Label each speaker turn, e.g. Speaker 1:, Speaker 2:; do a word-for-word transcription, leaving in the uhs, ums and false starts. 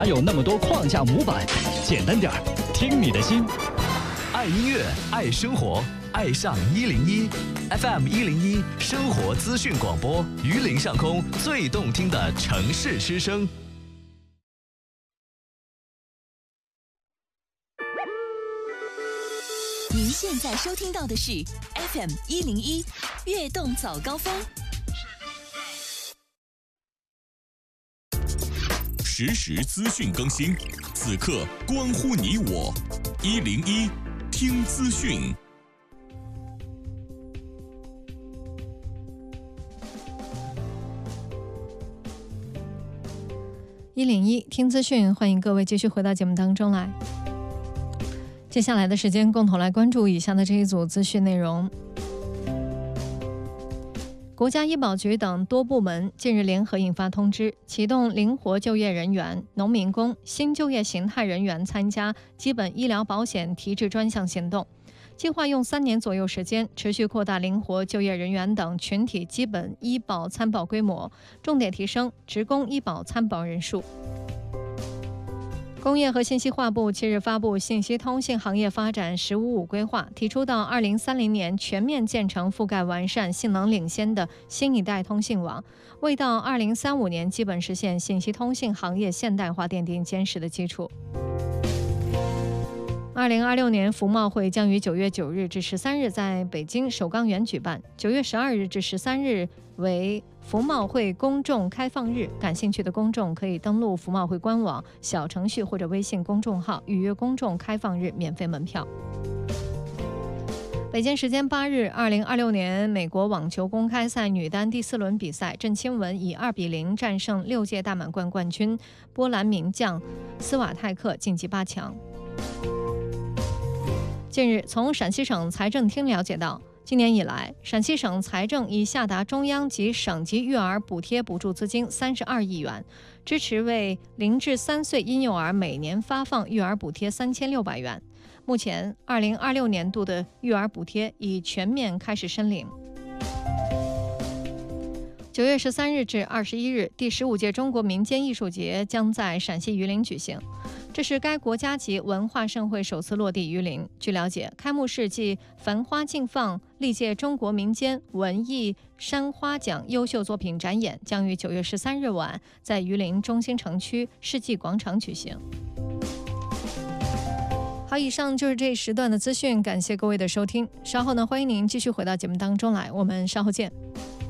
Speaker 1: 哪有那么多框架模板？简单点儿，听你的心。
Speaker 2: 爱音乐，爱生活，爱上一零一 F M 一零一生活资讯广播，榆林上空最动听的城市之声。
Speaker 3: 您现在收听到的是 F M 一零一悦动早高峰。
Speaker 4: 实时资讯更新，此刻关乎你我。一零一听资讯。
Speaker 5: 一零一听资讯，欢迎各位继续回到节目当中来。接下来的时间，共同来关注以下的这一组资讯内容。国家医保局等多部门近日联合印发通知，启动灵活就业人员、农民工、新就业形态人员参加基本医疗保险提质专项行动，计划用三年左右时间，持续扩大灵活就业人员等群体基本医保参保规模，重点提升职工医保参保人数。工业和信息化部七日发布信息通信行业发展“十五五”规划，提出到二零三零年全面建成覆盖完善、性能领先的新一代通信网，为到二零三五年基本实现信息通信行业现代化奠定坚实的基础。二零二六年服贸会将于九月九日至十三日在北京首钢园举办，九月十二日至十三日为服贸会公众开放日，感兴趣的公众可以登录服贸会官网、小程序或者微信公众号预约公众开放日免费门票。北京时间八日，二零二六年美国网球公开赛女单第四轮比赛，郑钦文以二比零战胜六届大满贯冠军波兰名将斯瓦泰克，晋级八强。近日，从陕西省财政厅了解到，今年以来，陕西省财政已下达中央及省级育儿补贴补助资金三十二亿元，支持为零至三岁婴幼儿每年发放育儿补贴三千六百元。目前，二零二六年度的育儿补贴已全面开始申领。九月十三日至二十一日，第十五届中国民间艺术节将在陕西榆林举行。这是该国家级文化盛会首次落地榆林。据了解，开幕式暨繁花竞放历届中国民间文艺山花奖优秀作品展演将于九月十三日晚在榆林中心城区世纪广场举行。好，以上就是这一时段的资讯，感谢各位的收听。稍后呢，欢迎您继续回到节目当中来，我们稍后见。